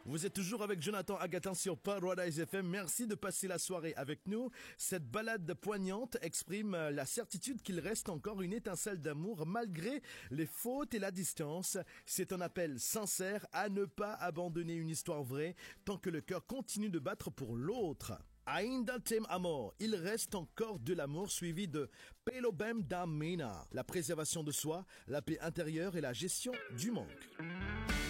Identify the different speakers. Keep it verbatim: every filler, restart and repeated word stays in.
Speaker 1: Vous êtes toujours avec Jonathan Agatin sur Paradise F M. Merci de passer la soirée avec nous. Cette balade poignante exprime la certitude qu'il reste encore une étincelle d'amour malgré les fautes et la distance. C'est un appel sincère à ne pas abandonner une histoire vraie tant que le cœur continue de battre pour l'autre. Ainda tem amor, il reste encore de l'amour suivi de Pelo bem da mina, la préservation de soi, la paix intérieure et la gestion du manque.